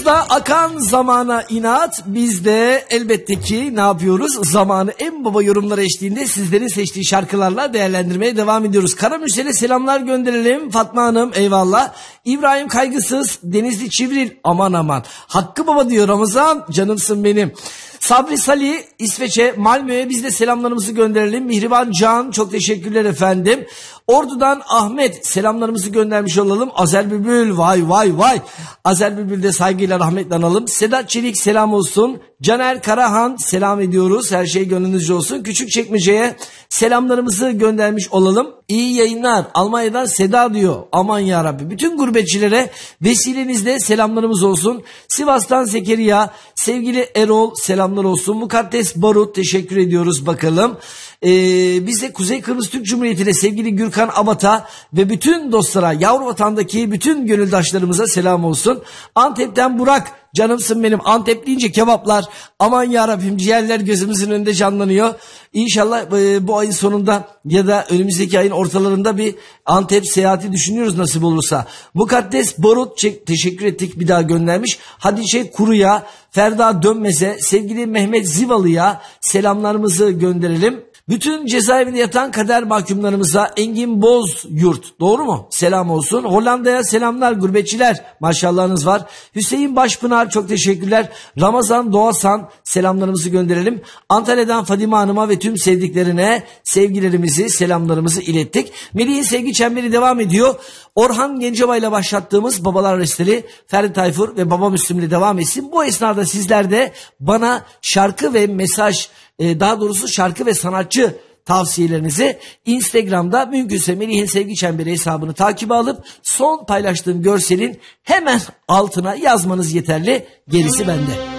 Radyolarımızda akan zamana inat. Biz de elbette ki ne yapıyoruz? Zamanı en baba yorumlar eşliğinde sizlerin seçtiği şarkılarla değerlendirmeye devam ediyoruz. Karamürsel'e selamlar gönderelim. Fatma Hanım eyvallah. İbrahim Kaygısız, Denizli Çivril aman aman. Hakkı Baba diyor Ramazan, canımsın benim. Sabri Salih İsveç'e, Malmö'ye biz de selamlarımızı gönderelim. Mihriban Can çok teşekkürler efendim. Ordu'dan Ahmet selamlarımızı göndermiş olalım. Azer Bülbül vay vay vay. Azer Bülbül de saygıyla rahmetle analım. Sedat Çelik selam olsun. Caner Karahan selam ediyoruz. Her şey gönlünüzce olsun. Küçükçekmece'ye selamlarımızı göndermiş olalım. İyi yayınlar. Almanya'dan Seda diyor. Aman yarabbi. Bütün gurbetçilere vesilenizle selamlarımız olsun. Sivas'tan Zekeriya, sevgili Erol selamlar olsun. Mukaddes Barut teşekkür ediyoruz bakalım. Bize Kuzey Kıbrıs Türk Cumhuriyeti'ne sevgili Gürkan Abat'a ve bütün dostlara, yavru vatandaki bütün gönüldaşlarımıza selam olsun. Antep'ten Burak, canımsın benim. Antep deyince kebaplar, aman yarabbim ciğerler gözümüzün önünde canlanıyor. İnşallah bu ayın sonunda ya da önümüzdeki ayın ortalarında bir Antep seyahati düşünüyoruz nasip olursa. Mukaddes Borut teşekkür ettik, bir daha göndermiş. Hatice Kuru'ya, Ferda Dönmez'e, sevgili Mehmet Zivalı'ya selamlarımızı gönderelim. Bütün cezaevinde yatan kader mahkumlarımıza Engin Bozyurt, doğru mu? Selam olsun. Hollanda'ya selamlar gurbetçiler. Maşallahınız var. Hüseyin Başpınar çok teşekkürler. Ramazan Doğasan selamlarımızı gönderelim. Antalya'dan Fadime Hanım'a ve tüm sevdiklerine sevgilerimizi, selamlarımızı ilettik. Melih'in sevgi çemberi devam ediyor. Orhan Gencebay ile başlattığımız Babalar Resteli Ferdi Tayfur ve Baba Müslüm ile devam etsin. Bu esnada sizler de bana şarkı ve mesaj, daha doğrusu şarkı ve sanatçı tavsiyelerinizi Instagram'da mümkünse Melih'in Sevgi Çemberi hesabını takibe alıp son paylaştığım görselin hemen altına yazmanız yeterli. Gerisi bende.